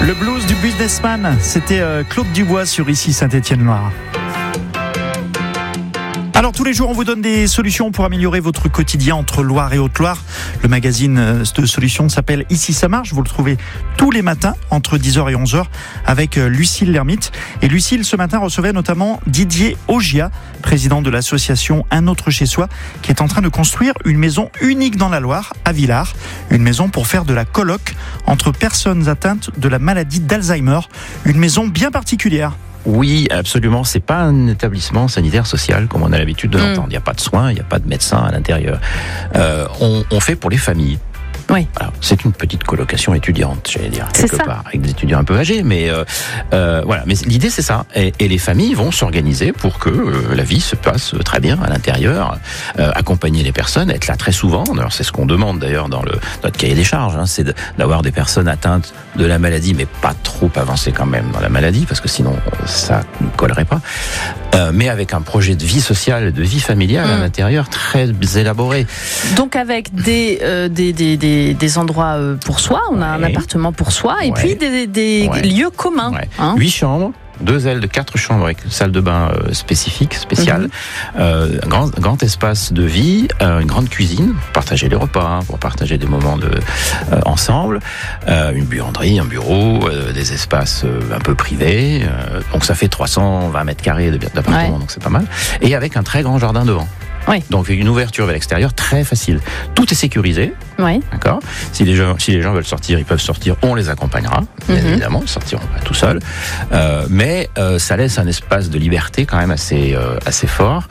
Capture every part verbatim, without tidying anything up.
Le blues du businessman, c'était euh, Claude Dubois sur Ici Saint-Étienne-Loire. Alors tous les jours on vous donne des solutions pour améliorer votre quotidien entre Loire et Haute-Loire. Le magazine de solutions s'appelle Ici ça marche. Vous le trouvez tous les matins entre dix heures et onze heures avec Lucille Lermite. Et Lucille ce matin recevait notamment Didier Ogia, président de l'association Un autre chez soi, qui est en train de construire une maison unique dans la Loire, à Villars. Une maison pour faire de la coloc entre personnes atteintes de la maladie d'Alzheimer. Une maison bien particulière. Oui, absolument. C'est pas un établissement sanitaire social comme on a l'habitude de l'entendre. Il n'y a pas de soins, il n'y a pas de médecin à l'intérieur. Euh, on, on fait pour les familles. Oui. Alors, c'est une petite colocation étudiante, j'allais dire, c'est quelque ça. part, avec des étudiants un peu âgés, mais euh, euh, voilà. Mais l'idée, c'est ça. Et, et les familles vont s'organiser pour que euh, la vie se passe très bien à l'intérieur, euh, accompagner les personnes, être là très souvent. Alors, c'est ce qu'on demande d'ailleurs dans le notre cahier des charges, hein, c'est d'avoir des personnes atteintes de la maladie, mais pas trop avancées quand même dans la maladie, parce que sinon ça ne collerait pas. Euh, mais avec un projet de vie sociale, de vie familiale mmh. à l'intérieur très élaboré. Donc avec des euh, des, des des des endroits pour soi, on a ouais. un appartement pour soi, et ouais. puis des, des ouais. lieux communs. Ouais. Hein. Huit chambres. Deux ailes de quatre chambres avec une salle de bain euh, spécifique, spéciale, mm-hmm. euh, un grand, grand espace de vie, euh, une grande cuisine, pour partager les repas, hein, pour partager des moments de, euh, ensemble, euh, une buanderie, un bureau, euh, des espaces euh, un peu privés, euh, donc ça fait trois cent vingt mètres carrés d'appartement, ouais. donc c'est pas mal, et avec un très grand jardin devant. Oui. Donc une ouverture vers l'extérieur très facile. Tout est sécurisé. Oui. D'accord. Si les gens, si les gens veulent sortir, ils peuvent sortir. On les accompagnera. Bien mm-hmm. évidemment, ils sortiront pas tout seuls. Euh, mais euh, ça laisse un espace de liberté quand même assez euh, assez fort.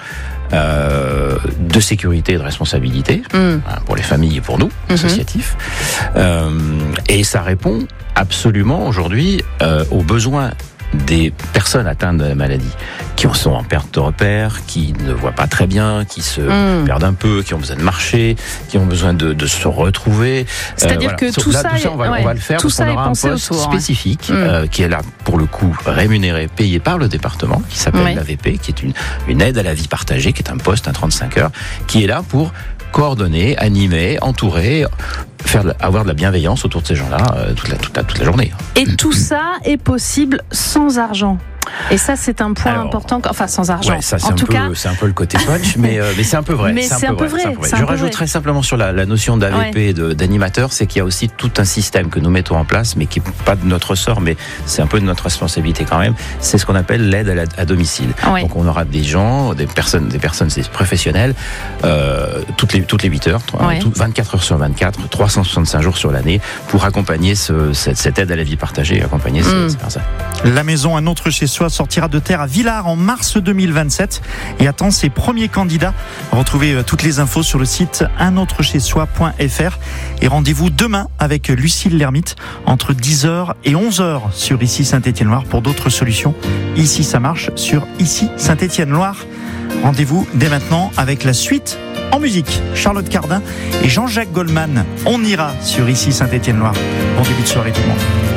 Euh, de sécurité et de responsabilité mm. hein, pour les familles et pour nous, mm-hmm. associatifs. Euh, et ça répond absolument aujourd'hui euh, aux besoins des personnes atteintes de la maladie, qui en sont en perte de repère, qui ne voient pas très bien, qui se mmh. perdent un peu, qui ont besoin de marcher, qui ont besoin de, de se retrouver. C'est-à-dire euh, voilà. que tout, là, ça, tout ça, on va, ouais. on va le faire tout parce qu'on aura un poste autour, spécifique ouais. euh, qui est là, pour le coup, rémunéré, payé par le département, qui s'appelle ouais. l'A V P, qui est une, une aide à la vie partagée, qui est un poste, un trente-cinq heures, qui est là pour coordonner, animer, entourer, faire de, avoir de la bienveillance autour de ces gens-là euh, toute, la, toute, la, toute la journée. Et tout ça est possible sans argent. Et ça, c'est un point Alors, important. Enfin, sans argent. Ouais, ça, c'est en un tout peu, cas, c'est un peu le côté punch, mais, euh, mais c'est un peu vrai. Mais c'est, c'est un peu vrai. vrai. Je rajouterais simplement sur la, la notion d'A V P, ouais. de, d'animateur, c'est qu'il y a aussi tout un système que nous mettons en place, mais qui n'est pas de notre ressort, mais c'est un peu de notre responsabilité quand même. C'est ce qu'on appelle l'aide à, la, à domicile. Ouais. Donc, on aura des gens, des personnes, des personnes professionnelles, euh, toutes les toutes les huit heures, ouais. tout, vingt-quatre heures sur vingt-quatre, trois cent soixante-cinq jours sur l'année, pour accompagner ce, cette, cette aide à la vie partagée, accompagner mmh. ces personnes. La maison Un autre chez soi sortira de terre à Villars en mars deux mille vingt-sept et attend ses premiers candidats. Retrouvez toutes les infos sur le site un autre chez soi point f r et rendez-vous demain avec Lucille Lermite entre dix heures et onze heures sur Ici Saint-Étienne-Loire pour d'autres solutions. Ici ça marche sur Ici Saint-Étienne-Loire. Rendez-vous dès maintenant avec la suite en musique. Charlotte Cardin et Jean-Jacques Goldman. On ira sur Ici Saint-Étienne-Loire. Bon début de soirée tout le monde.